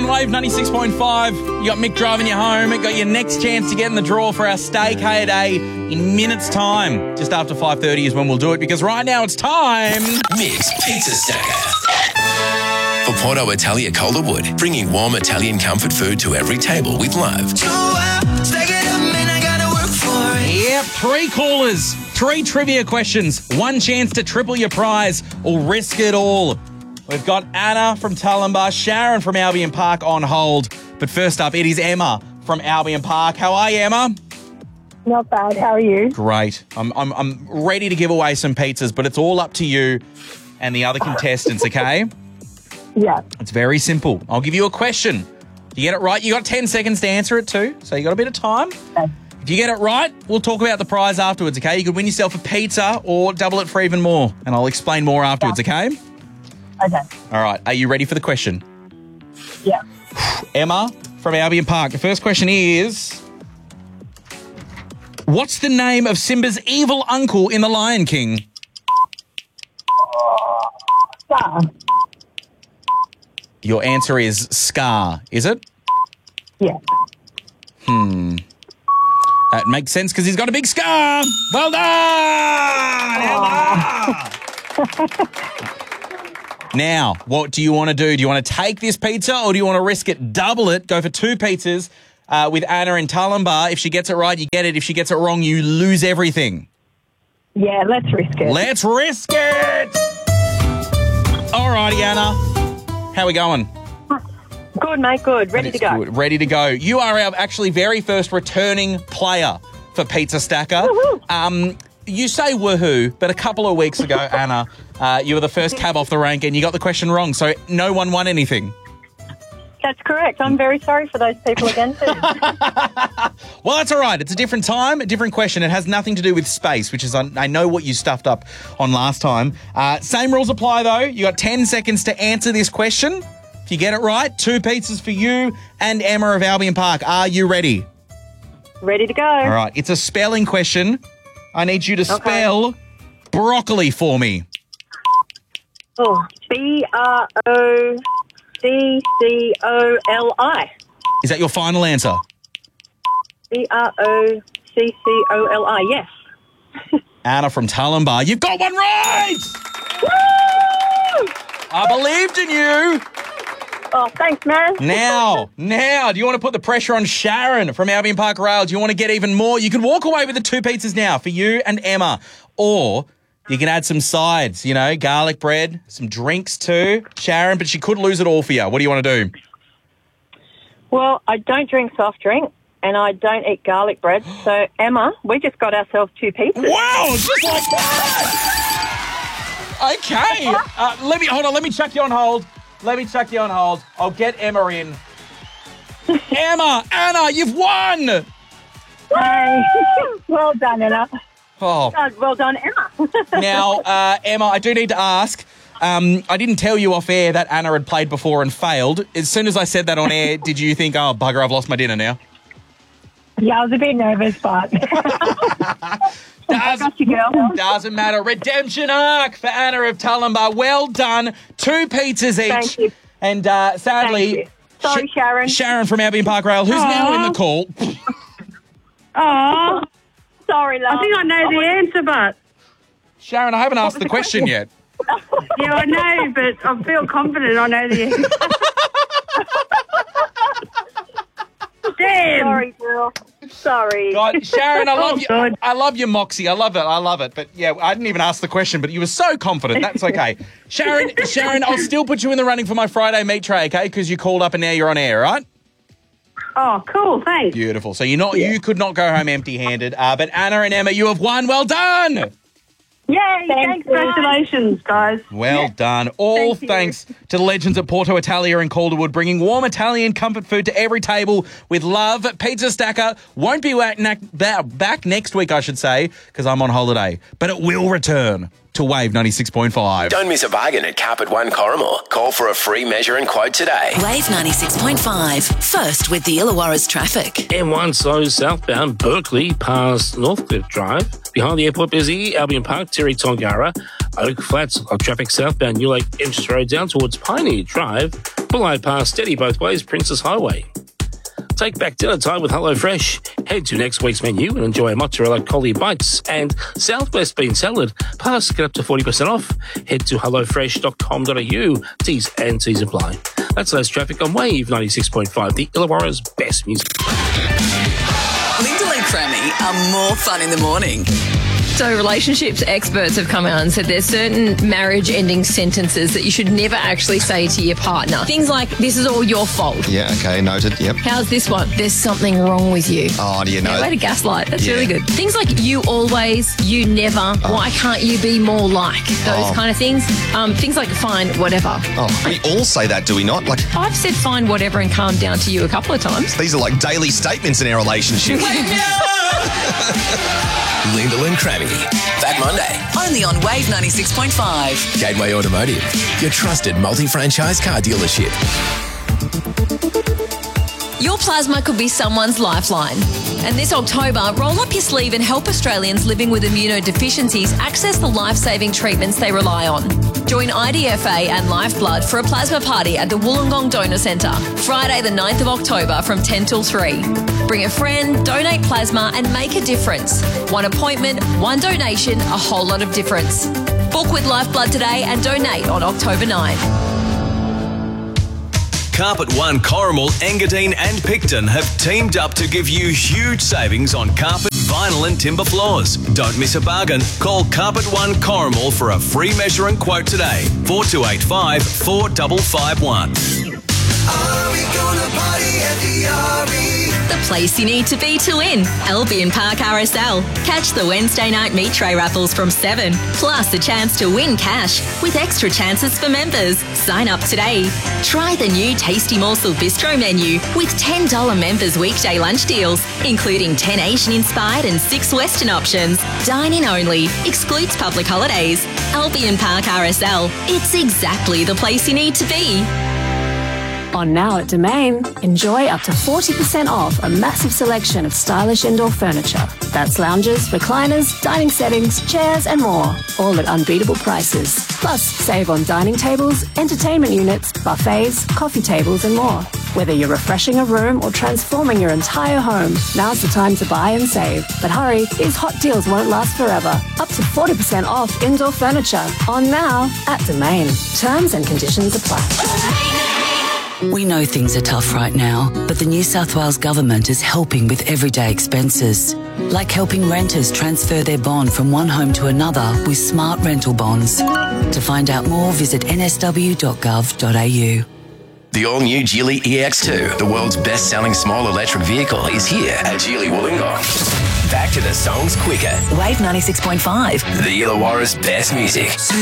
Wave 96.5. You got Mick driving you home. Got your next chance to get in the draw for our steak day in minutes' time. Just after 5:30 is when we'll do it, because right now it's time. Mick's Pizza Stacker. For Porto Italia Calderwood, bringing warm Italian comfort food to every table with love. Yep, 3 callers, 3 trivia questions, 1 chance to triple your prize or risk it all. We've got Anna from Talumba, Sharon from Albion Park on hold. But first up, it is Emma from Albion Park. How are you, Emma? Not bad. How are you? Great. I'm ready to give away some pizzas, but it's all up to you and the other contestants, okay? Yeah. It's very simple. I'll give you a question. If you get it right, you got 10 seconds to answer it too, so you got a bit of time. Okay. If you get it right, we'll talk about the prize afterwards, okay? You could win yourself a pizza or double it for even more, and I'll explain more afterwards, okay? Okay. All right. Are you ready for the question? Yeah. Emma from Albion Park. The first question is, what's the name of Simba's evil uncle in The Lion King? Scar. Your answer is Scar, is it? Yeah. That makes sense because he's got a big scar. Well done, Emma! Now, what do you want to do? Do you want to take this pizza or do you want to risk it, double it, go for 2 pizzas with Anna in Talumba? If she gets it right, you get it. If she gets it wrong, you lose everything. Yeah, let's risk it. Let's risk it! All righty, Anna. How are we going? Good, mate, good. Ready to go. Good. Ready to go. You are our actually very first returning player for Pizza Stacker. Woohoo. You say woohoo, but a couple of weeks ago, Anna, you were the first cab off the rank and you got the question wrong, so no one won anything. That's correct. I'm very sorry for those people again, too. Well, that's all right. It's a different time, a different question. It has nothing to do with space, which is, I know what you stuffed up on last time. Same rules apply, though. You got 10 seconds to answer this question. If you get it right, 2 pizzas for you and Emma of Albion Park. Are you ready? Ready to go. All right. It's a spelling question. I need you to spell broccoli for me. Oh, BROCCOLI. Is that your final answer? BROCCOLI, yes. Anna from Talumba, you've got one right! Woo! I believed in you. Oh, thanks, man. Now, do you want to put the pressure on Sharon from Albion Park Rail? Do you want to get even more? You can walk away with the 2 pizzas now for you and Emma. Or you can add some sides, garlic bread, some drinks too. Sharon, but she could lose it all for you. What do you want to do? Well, I don't drink soft drink and I don't eat garlic bread. So, Emma, we just got ourselves 2 pizzas. Wow, just like that! Okay. Let me chuck you on hold. I'll get Emma in. Anna, you've won! Hey. Well done, Anna. Oh. Well done, Emma. Now, Emma, I do need to ask. I didn't tell you off air that Anna had played before and failed. As soon as I said that on air, did you think, oh, bugger, I've lost my dinner now? Yeah, I was a bit nervous, but... Doesn't matter. Redemption arc for Anna of Talumba. Well done. 2 pizzas each. Thank you. And sadly... Sorry, Sharon. Sharon from Albion Park Rail, who's now in the call. Oh, sorry, love. I think I know the answer, but... Sharon, I haven't asked the question yet. Yeah, I know, but I feel confident I know the answer. Damn. Sorry, girl. Sorry. God, Sharon, I love you. God. I love your moxie. I love it. But yeah, I didn't even ask the question, but you were so confident. That's okay. Sharon, I'll still put you in the running for my Friday meat tray, okay? Because you called up and now you're on air, right? Oh, cool. Thanks. Beautiful. So you could not go home empty-handed. But Anna and Emma, you have won. Well done. Yay. Thanks, Congratulations, guys. Well done. All thanks to the legends at Porto Italia and Calderwood, bringing warm Italian comfort food to every table with love. Pizza Stacker won't be back next week, I should say, because I'm on holiday. But it will return to Wave 96.5. Don't miss a bargain at Carpet One Corrimal. Call for a free measure and quote today. Wave 96.5. First with the Illawarra's traffic. M1 slows southbound Berkeley past Northcliffe Drive. Behind the airport busy, Albion Park, Terry Tongara. Oak Flats, traffic southbound New Lake Entrance Road down towards Pioneer Drive. Bullard Pass steady both ways, Princess Highway. Take back dinner time with HelloFresh. Head to next week's menu and enjoy mozzarella collie bites and Southwest bean salad. Plus, get up to 40% off. Head to hellofresh.com.au. T's and T's apply. That's less traffic on Wave 96.5, the Illawarra's best music. Lyndall and Crammy are more fun in the morning. So relationships experts have come out and said there's certain marriage-ending sentences that you should never actually say to your partner. Things like, this is all your fault. Yeah, okay, noted, yep. How's this one? There's something wrong with you. Oh, do you know? Way to gaslight. That's really good. Things like you always, you never, why can't you be more like? Those kind of things. Things like fine, whatever. Oh, we all say that, do we not? Like, I've said fine, whatever and calm down to you a couple of times. these are like daily statements in our relationship. Lyndall and Crammy. Back Monday. Only on Wave 96.5. Gateway Automotive, your trusted multi-franchise car dealership. Your plasma could be someone's lifeline. And this October, roll up your sleeve and help Australians living with immunodeficiencies access the life-saving treatments they rely on. Join IDFA and Lifeblood for a plasma party at the Wollongong Donor Centre, Friday the 9th of October from 10 till 3. Bring a friend, donate plasma and make a difference. One appointment, one donation, a whole lot of difference. Book with Lifeblood today and donate on October 9. Carpet One, Corrimal, Engadine and Picton have teamed up to give you huge savings on carpet, vinyl and timber floors. Don't miss a bargain. Call Carpet One Corrimal for a free measure and quote today. 4285 4551. Are we gonna party at the RE? The place you need to be to win. Albion Park RSL. Catch the Wednesday night meat tray raffles from 7. Plus a chance to win cash with extra chances for members. Sign up today. Try the new Tasty Morsel Bistro menu with $10 members weekday lunch deals, including 10 Asian-inspired and 6 Western options. Dine-in only. Excludes public holidays. Albion Park RSL. It's exactly the place you need to be. On now at Domain, enjoy up to 40% off a massive selection of stylish indoor furniture. That's lounges, recliners, dining settings, chairs and more, all at unbeatable prices. Plus, save on dining tables, entertainment units, buffets, coffee tables and more. Whether you're refreshing a room or transforming your entire home, now's the time to buy and save. But hurry, these hot deals won't last forever. Up to 40% off indoor furniture. On now at Domain. Terms and conditions apply. We know things are tough right now, but the New South Wales Government is helping with everyday expenses, like helping renters transfer their bond from one home to another with smart rental bonds. To find out more, visit nsw.gov.au. The all-new Geely EX2, the world's best-selling small electric vehicle, is here at Geely Wollongong. Back to the songs quicker. Wave 96.5. The Illawarra's best music.